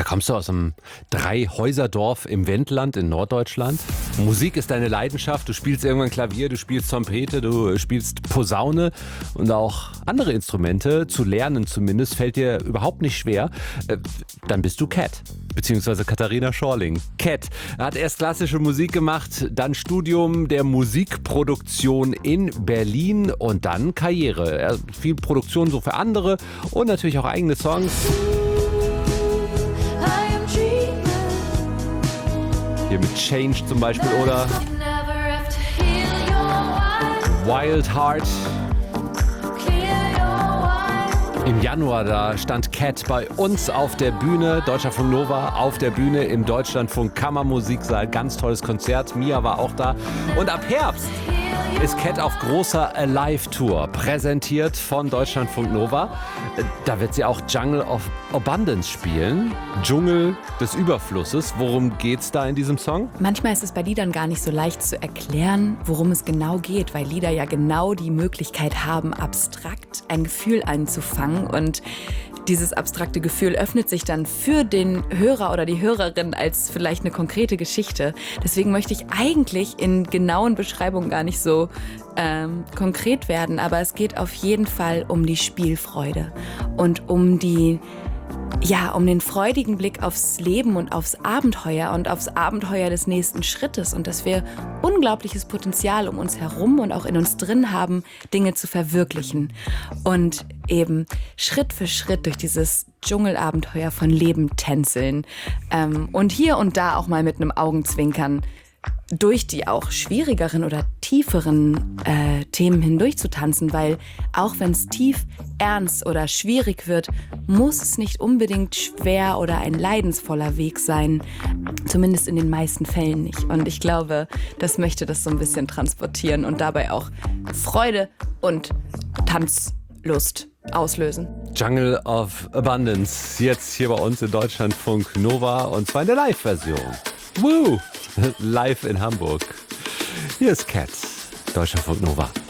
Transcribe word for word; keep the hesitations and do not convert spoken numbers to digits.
Da kommst du aus einem Dreihäuserdorf im Wendland in Norddeutschland. Musik ist deine Leidenschaft. Du spielst irgendwann Klavier, du spielst Trompete, du spielst Posaune und auch andere Instrumente. Zu lernen zumindest fällt dir überhaupt nicht schwer. Äh, Dann bist du Cat, beziehungsweise Katharina Schorling. Cat hat erst klassische Musik gemacht, dann Studium der Musikproduktion in Berlin und dann Karriere. Er hat viel Produktion so für andere und natürlich auch eigene Songs. Hier mit Change zum Beispiel oder Wild Heart. Im Januar, da stand Cat bei uns auf der Bühne, Deutschlandfunk Nova, auf der Bühne im Deutschlandfunk Kammermusiksaal. Ganz tolles Konzert, Mia war auch da. Und ab Herbst ist Cat auf großer Alive-Tour, präsentiert von Deutschlandfunk Nova. Da wird sie auch Jungle of Abundance spielen, Dschungel des Überflusses. Worum geht's da in diesem Song? Manchmal ist es bei Liedern gar nicht so leicht zu erklären, worum es genau geht, weil Lieder ja genau die Möglichkeit haben, abstrakt ein Gefühl einzufangen und dieses abstrakte Gefühl öffnet sich dann für den Hörer oder die Hörerin als vielleicht eine konkrete Geschichte. Deswegen möchte ich eigentlich in genauen Beschreibungen gar nicht so ähm, konkret werden, aber es geht auf jeden Fall um die Spielfreude und um die Ja, um den freudigen Blick aufs Leben und aufs Abenteuer und aufs Abenteuer des nächsten Schrittes und dass wir unglaubliches Potenzial um uns herum und auch in uns drin haben, Dinge zu verwirklichen und eben Schritt für Schritt durch dieses Dschungelabenteuer von Leben tänzeln ähm, und hier und da auch mal mit einem Augenzwinkern durch die auch schwierigeren oder tieferen äh, Themen hindurch zu tanzen, weil auch wenn es tief, ernst oder schwierig wird, muss es nicht unbedingt schwer oder ein leidensvoller Weg sein, zumindest in den meisten Fällen nicht. Und ich glaube, das möchte das so ein bisschen transportieren und dabei auch Freude und Tanzlust auslösen. Jungle of Abundance, jetzt hier bei uns in Deutschlandfunk Nova und zwar in der Live-Version. Woo! Live in Hamburg. Hier ist Cat, Deutschlandfunk Nova.